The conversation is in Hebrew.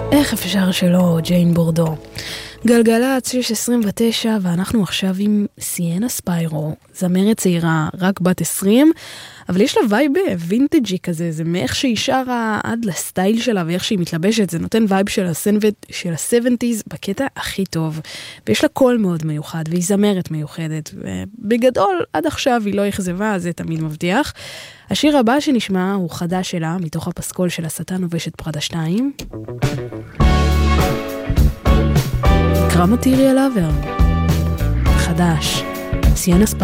איך אפשר שלא, ג'יין בורדו. גלגלצ 6:29, ואנחנו עכשיו עם סיאנה ספיירו, זמרת צעירה, רק בת 20, אבל יש לה וייב וינטג'י כזה, זה מאיך שהיא שרה עד לסטייל שלה ואיך שהיא מתלבשת, זה נותן וייב של ה-70s בקטע הכי טוב, ויש לה קול מאוד מיוחד, והיא זמרת מיוחדת, ובגדול עד עכשיו היא לא יחזבה, זה תמיד מבטיח. השיר הבא שנשמע הוא חדש שלה, מתוך הפסקול של השטן ובשת פרדה 2. נקרא מטיריאל אבר. חדש. סיאנה ספיירו.